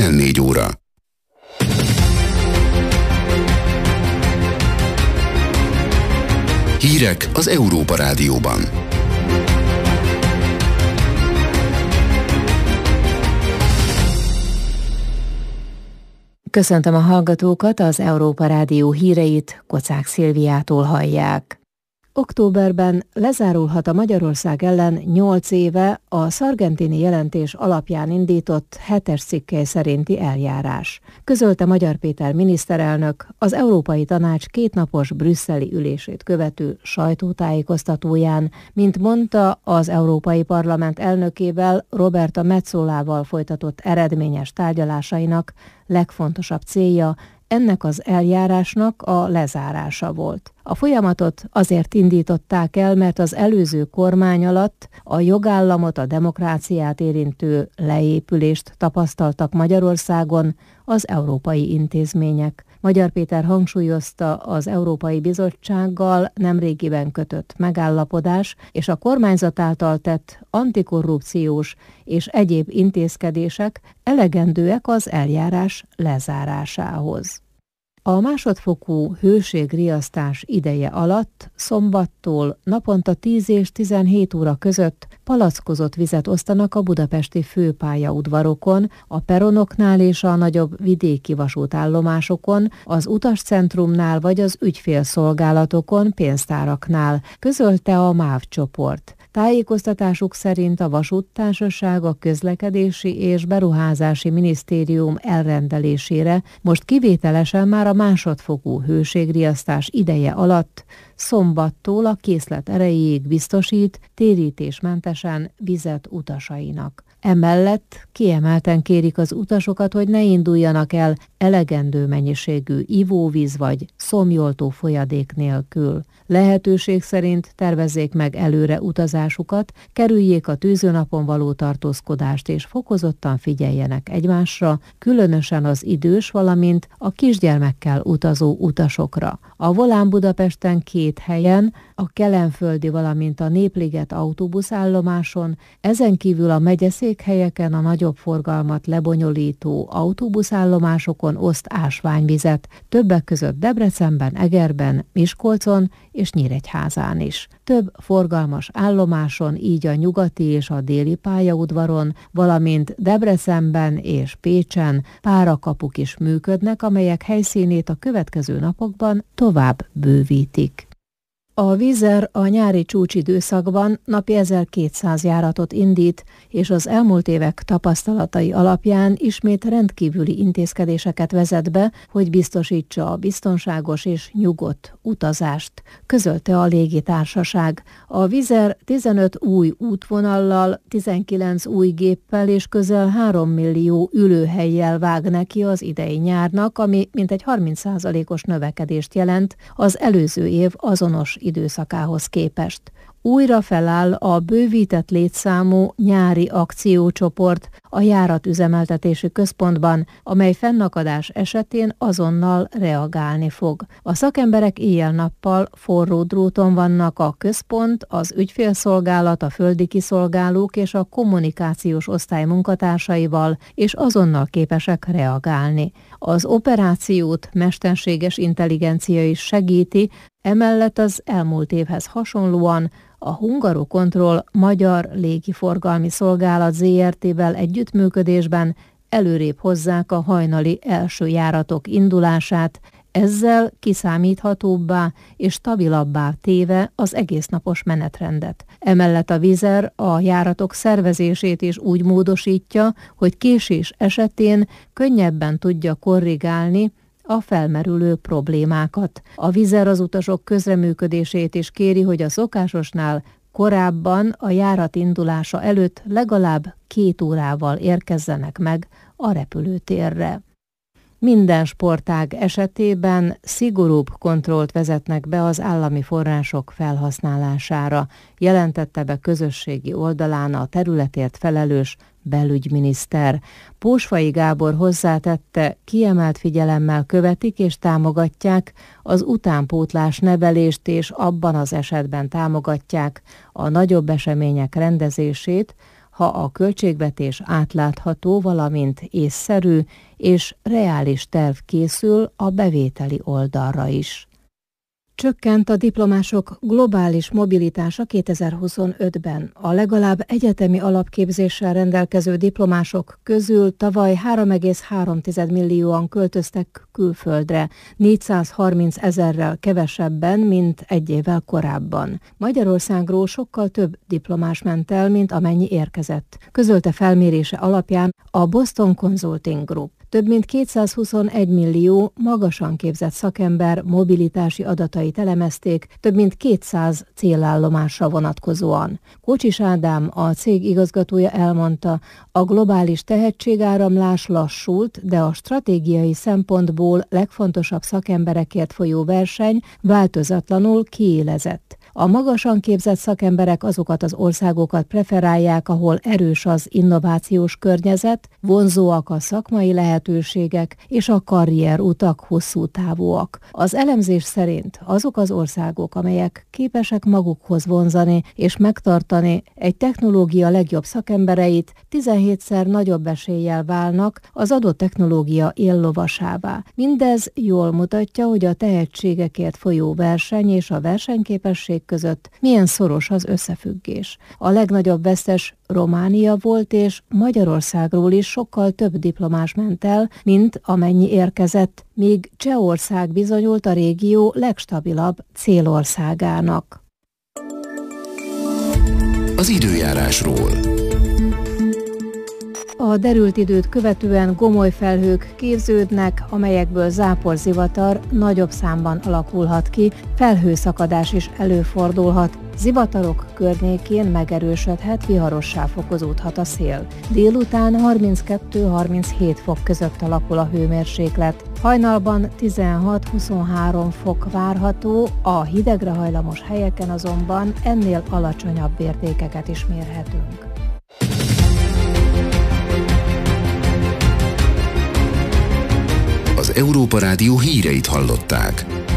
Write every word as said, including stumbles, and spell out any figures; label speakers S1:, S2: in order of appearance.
S1: tizennégy óra. Hírek az Európa Rádióban.
S2: Köszöntöm a hallgatókat, az Európa Rádió híreit Kocák Szilviától hallják. Októberben lezárulhat a Magyarország ellen nyolc éve a Sargentini jelentés alapján indított hetes cikkely szerinti eljárás. Közölte Magyar Péter miniszterelnök az Európai Tanács kétnapos brüsszeli ülését követő sajtótájékoztatóján, mint mondta, az Európai Parlament elnökével, Roberta Metzolával folytatott eredményes tárgyalásainak legfontosabb célja ennek az eljárásnak a lezárása volt. A folyamatot azért indították el, mert az előző kormány alatt a jogállamot, a demokráciát érintő leépülést tapasztaltak Magyarországon az európai intézmények. Magyar Péter hangsúlyozta az Európai Bizottsággal nemrégiben kötött megállapodás és a kormányzat által tett antikorrupciós és egyéb intézkedések elegendőek az eljárás lezárásához. A másodfokú hőségriasztás ideje alatt szombattól naponta tíz és tizenhét óra között palackozott vizet osztanak a budapesti főpályaudvarokon, a peronoknál és a nagyobb vidéki vasútállomásokon, az utascentrumnál vagy az ügyfélszolgálatokon, pénztáraknál, közölte a MÁV csoport. Tájékoztatásuk szerint a vasúttársaság a Közlekedési és Beruházási Minisztérium elrendelésére most kivételesen már a másodfokú hőségriasztás ideje alatt szombattól a készlet erejéig biztosít térítésmentesen vizet utasainak. Emellett kiemelten kérik az utasokat, hogy ne induljanak el elegendő mennyiségű ivóvíz vagy szomjoltó folyadék nélkül. Lehetőség szerint tervezzék meg előre utazásukat, kerüljék a tűzőnapon való tartózkodást és fokozottan figyeljenek egymásra, különösen az idős, valamint a kisgyermekkel utazó utasokra. A Volán Budapesten két helyen, a Kelenföldi, valamint a Népliget autóbuszállomáson, ezen kívül a megyeszékhelyeken a nagyobb forgalmat lebonyolító autóbuszállomásokon oszt ásványvizet, többek között Debrecenben, Egerben, Miskolcon és Nyíregyházán is. Több forgalmas állomáson, így a nyugati és a déli pályaudvaron, valamint Debrecenben és Pécsen párakapuk is működnek, amelyek helyszínét a következő napokban tovább bővítik. A Vizer a nyári csúcsidőszakban napi ezerkétszáz járatot indít, és az elmúlt évek tapasztalatai alapján ismét rendkívüli intézkedéseket vezet be, hogy biztosítsa a biztonságos és nyugodt utazást, közölte a légitársaság. A Vizer tizenöt új útvonallal, tizenkilenc új géppel és közel három millió ülőhellyel vág neki az idei nyárnak, ami mintegy harminc százalékos növekedést jelent az előző év azonos időszakához képest. Újra feláll a bővített létszámú nyári akciócsoport a járatüzemeltetési központban, amely fennakadás esetén azonnal reagálni fog. A szakemberek éjjel-nappal forró dróton vannak a központ, az ügyfélszolgálat, a földi kiszolgálók és a kommunikációs osztály munkatársaival, és azonnal képesek reagálni. Az operációt mesterséges intelligencia is segíti, emellett az elmúlt évhez hasonlóan a Hungarocontrol Magyar Légiforgalmi Szolgálat zé er té-vel együttműködésben előrébb hozzák a hajnali első járatok indulását, ezzel kiszámíthatóbbá és stabilabbá téve az egésznapos menetrendet. Emellett a Vizer a járatok szervezését is úgy módosítja, hogy késés esetén könnyebben tudja korrigálni a felmerülő problémákat. A Vizer az utasok közreműködését is kéri, hogy a szokásosnál korábban a járat indulása előtt legalább két órával érkezzenek meg a repülőtérre. Minden sportág esetében szigorúbb kontrollt vezetnek be az állami források felhasználására, jelentette be közösségi oldalán a területért felelős belügyminiszter. Pósfai Gábor hozzátette, kiemelt figyelemmel követik és támogatják az utánpótlás nevelést, és abban az esetben támogatják a nagyobb események rendezését, ha a költségvetés átlátható, valamint észszerű és reális terv készül a bevételi oldalra is. Csökkent a diplomások globális mobilitása kétezer-huszonötben. A legalább egyetemi alapképzéssel rendelkező diplomások közül tavaly három egész három millióan költöztek külföldre, négyszázharminc ezerrel kevesebben, mint egy évvel korábban. Magyarországról sokkal több diplomás ment el, mint amennyi érkezett, közölte felmérése alapján a Boston Consulting Group. Több mint kétszázhuszonegy millió magasan képzett szakember mobilitási adatait elemezték, több mint kétszáz célállomásra vonatkozóan. Kocsis Ádám, a cég igazgatója elmondta, a globális tehetségáramlás lassult, de a stratégiai szempontból legfontosabb szakemberekért folyó verseny változatlanul kiélezett. A magasan képzett szakemberek azokat az országokat preferálják, ahol erős az innovációs környezet, vonzóak a szakmai lehetőségek és a karrierutak hosszú távúak. Az elemzés szerint azok az országok, amelyek képesek magukhoz vonzani és megtartani egy technológia legjobb szakembereit, tizenhétszer nagyobb eséllyel válnak az adott technológia éllovasává. Mindez jól mutatja, hogy a tehetségekért folyó verseny és a versenyképesség között milyen szoros az összefüggés. A legnagyobb vesztes Románia volt, és Magyarországról is sokkal több diplomás ment el, mint amennyi érkezett, míg Csehország bizonyult a régió legstabilabb célországának.
S1: Az időjárásról.
S2: A derült időt követően gomoly felhők képződnek, amelyekből záporzivatar nagyobb számban alakulhat ki, felhőszakadás is előfordulhat. Zivatarok környékén megerősödhet, viharossá fokozódhat a szél. Délután harminckettő-harminchét fok között alakul a hőmérséklet. Hajnalban tizenhat-huszonhárom fok várható, a hidegre hajlamos helyeken azonban ennél alacsonyabb értékeket is mérhetünk.
S1: Az Európa Rádió híreit hallották.